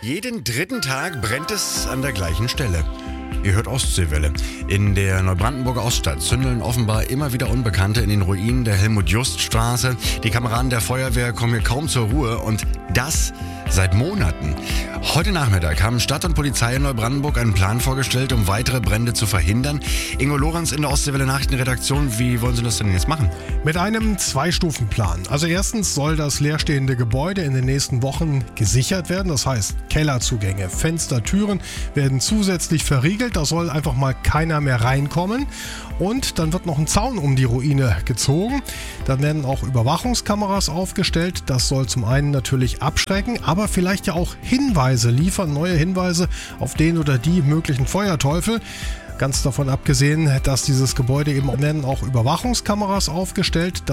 Jeden dritten Tag brennt es an der gleichen Stelle. Ihr hört Ostseewelle. In der Neubrandenburger Oststadt zündeln offenbar immer wieder Unbekannte in den Ruinen der Helmut-Just-Straße. Die Kameraden der Feuerwehr kommen hier kaum zur Ruhe und das seit Monaten. Heute Nachmittag haben Stadt und Polizei in Neubrandenburg einen Plan vorgestellt, um weitere Brände zu verhindern. Ingo Lorenz in der Ostseewelle Nachrichtenredaktion, wie wollen Sie das denn jetzt machen? Mit einem Zwei-Stufen-Plan. Also erstens soll das leerstehende Gebäude in den nächsten Wochen gesichert werden. Das heißt, Kellerzugänge, Fenster, Türen werden zusätzlich verriegelt. Da soll einfach mal keiner mehr reinkommen. Und dann wird noch ein Zaun um die Ruine gezogen. Dann werden auch Überwachungskameras aufgestellt. Das soll zum einen natürlich abschrecken, aber vielleicht ja auch Hinweise liefern, neue Hinweise auf den oder die möglichen Feuerteufel. Ganz davon abgesehen, dass dieses Gebäude eben auch Überwachungskameras aufgestellt.